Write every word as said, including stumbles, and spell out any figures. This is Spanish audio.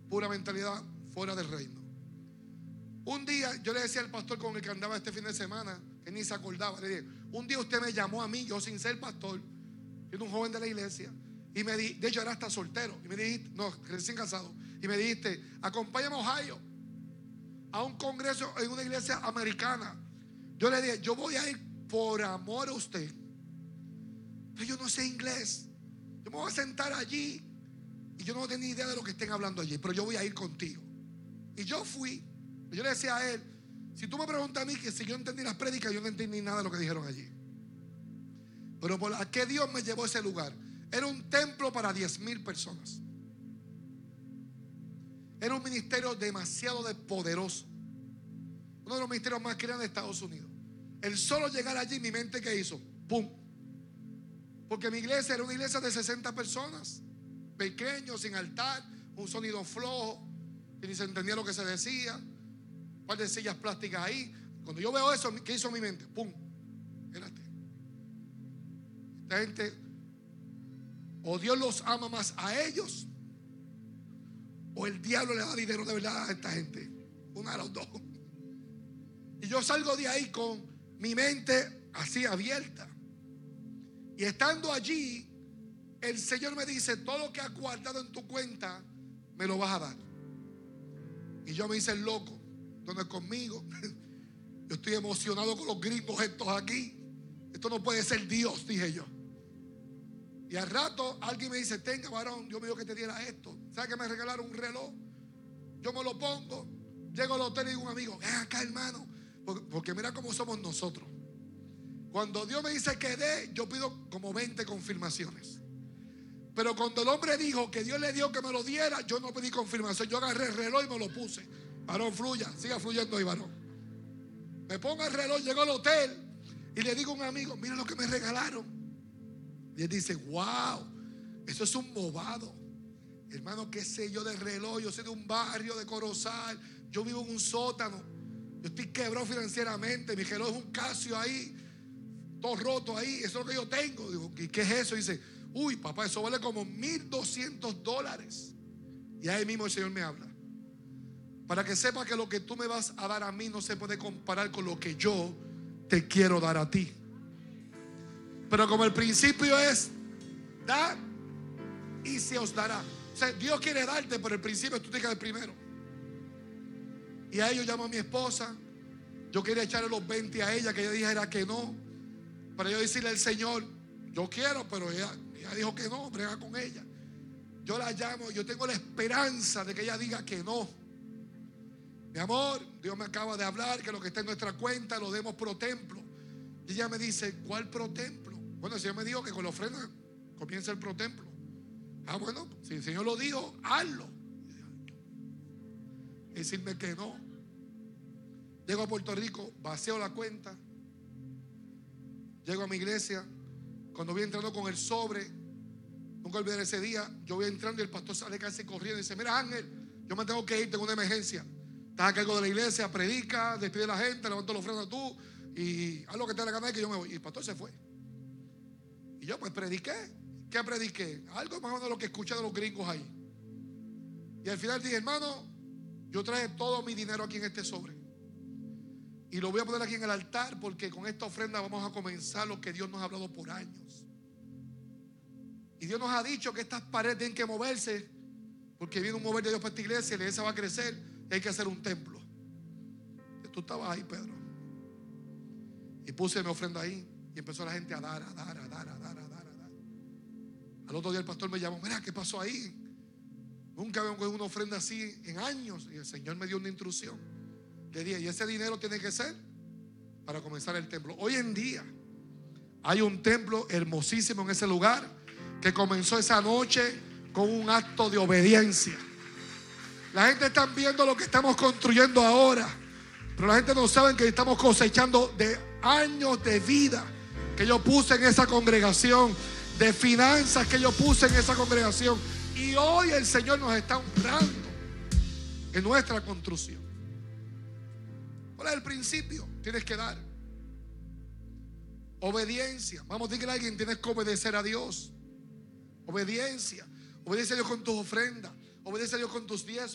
pura mentalidad fuera del reino. Un día yo le decía al pastor con el que andaba este fin de semana, que ni se acordaba, le dije: un día usted me llamó a mí, yo sin ser pastor, siendo un joven de la iglesia, y me di, de hecho era hasta soltero, y me dijiste, no, recién casado, y me dijiste: acompáñame a Ohio a un congreso en una iglesia americana. Yo le dije: yo voy a ir por amor a usted, pero yo no sé inglés, yo me voy a sentar allí y yo no tengo ni idea de lo que estén hablando allí, pero yo voy a ir contigo. Y yo fui. Yo le decía a él: si tú me preguntas a mí que si yo entendí las prédicas, yo no entendí nada de lo que dijeron allí. Pero por a qué Dios me llevó a ese lugar. Era un templo para diez mil personas. Era un ministerio demasiado de poderoso, uno de los ministerios más grandes de Estados Unidos. El solo llegar allí, mi mente, ¿qué hizo? ¡Pum! Porque mi iglesia era una iglesia de sesenta personas, pequeño, sin altar, un sonido flojo, que ni se entendía lo que se decía, un par de sillas plásticas ahí. Cuando yo veo eso, ¿qué hizo mi mente? ¡Pum! Espérate. Esta gente, o Dios los ama más a ellos, o el diablo le da dinero de verdad a esta gente. Una de los dos. Y yo salgo de ahí con mi mente así abierta. Y estando allí, el Señor me dice: todo lo que has guardado en tu cuenta me lo vas a dar. Y yo me hice el loco. Esto no es conmigo. Yo estoy emocionado con los gringos estos aquí. Esto no puede ser Dios, dije yo. Y al rato alguien me dice: tenga, varón, yo me digo que te diera esto. ¿Sabes que me regalaron un reloj? Yo me lo pongo, llego al hotel y digo a un amigo: ven acá, hermano, porque, porque mira cómo somos nosotros. Cuando Dios me dice que dé, yo pido como veinte confirmaciones. Pero cuando el hombre dijo que Dios le dio que me lo diera, yo no pedí confirmación. Yo agarré el reloj y me lo puse. Varón, fluya, siga fluyendo ahí, varón. Me pongo el reloj, llego al hotel y le digo a un amigo: mira lo que me regalaron. Y él dice: wow, eso es un bobado. Hermano, qué sé yo de reloj. Yo soy de un barrio de Corozal. Yo vivo en un sótano. Yo estoy quebrado financieramente. Mi reloj es un Casio ahí, todo roto ahí. Eso es lo que yo tengo. Digo: ¿y qué es eso? Y dice: uy, papá, eso vale como mil doscientos dólares. Y ahí mismo el Señor me habla: para que sepa que lo que tú me vas a dar a mí no se puede comparar con lo que yo te quiero dar a ti. Pero como el principio es dar y se os dará. O sea, Dios quiere darte, pero el principio tú tienes que dar primero. Y ahí yo llamo a mi esposa. Yo quería echarle los veinte a ella, que ella dijera que no, para yo decirle al Señor: yo quiero, pero ella, ella dijo que no, brega con ella. Yo la llamo, yo tengo la esperanza de que ella diga que no. Mi amor, Dios me acaba de hablar que lo que está en nuestra cuenta lo demos pro templo. Y ella me dice: ¿cuál pro templo? Bueno, el Señor me dijo que con la ofrenda comienza el pro templo. Ah, bueno, si el Señor lo dijo, hazlo. Y decirme que no. Llego a Puerto Rico, vacío la cuenta. Llego a mi iglesia. Cuando voy entrando con el sobre, nunca olvidaré ese día. Yo voy entrando y el pastor sale casi corriendo y dice: mira, Ángel, yo me tengo que ir, tengo una emergencia. Estás a cargo de la iglesia, predica, despide a la gente, levanta la ofrenda tú y haz lo que te dé la gana, que yo me voy. Y el pastor se fue. Y yo pues prediqué. ¿Qué prediqué? Algo más o menos de lo que escuché de los gringos ahí. Y al final dije: hermano, yo traje todo mi dinero aquí en este sobre y lo voy a poner aquí en el altar, porque con esta ofrenda vamos a comenzar lo que Dios nos ha hablado por años. Y Dios nos ha dicho que estas paredes tienen que moverse, porque viene un mover de Dios para esta iglesia y la iglesia va a crecer y hay que hacer un templo. Y tú estabas ahí, Pedro. Y puse mi ofrenda ahí y empezó la gente a dar, a dar, a dar, a dar, a dar, a dar. Al otro día el pastor me llamó: mira, ¿qué pasó ahí? Nunca había una ofrenda así en años. Y el Señor me dio una instrucción. Le dije: y ese dinero tiene que ser para comenzar el templo. Hoy en día hay un templo hermosísimo en ese lugar, que comenzó esa noche con un acto de obediencia. La gente está viendo lo que estamos construyendo ahora, pero la gente no sabe que estamos cosechando de años de vida que yo puse en esa congregación, de finanzas que yo puse en esa congregación. Y hoy el Señor nos está honrando en nuestra construcción. ¿Cuál es el principio? Tienes que dar obediencia. Vamos, dígale a alguien: tienes que obedecer a Dios. Obediencia. Obedece a Dios con tus ofrendas. Obedece a Dios con tus diezmos.